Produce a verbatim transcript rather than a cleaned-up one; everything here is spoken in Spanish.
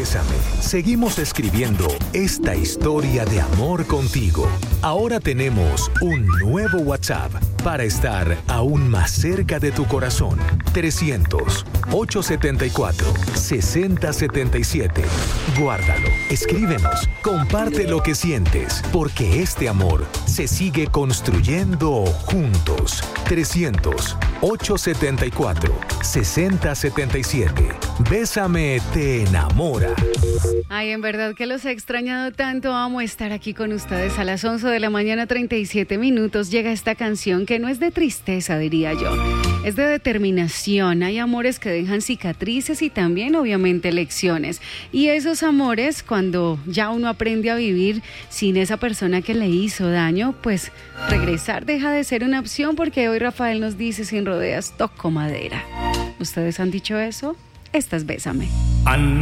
Bésame. Seguimos escribiendo esta historia de amor contigo. Ahora tenemos un nuevo WhatsApp para estar aún más cerca de tu corazón. trescientos, ochocientos setenta y cuatro, sesenta setenta y siete. Guárdalo, escríbenos, comparte lo que sientes, porque este amor se sigue construyendo juntos. trescientos, ochocientos setenta y cuatro, sesenta setenta y siete. Bésame te enamora. Ay, en verdad que los he extrañado tanto. Amo estar aquí con ustedes a las once de la mañana, treinta y siete minutos. Llega esta canción que no es de tristeza, diría yo. Es de determinación. Hay amores que dejan cicatrices y también, obviamente, lecciones. Y esos amores, cuando ya uno aprende a vivir sin esa persona que le hizo daño, pues regresar deja de ser una opción, porque hoy Rafael nos dice: sin rodeas, toco madera. ¿Ustedes han dicho eso? Esta es Bésame.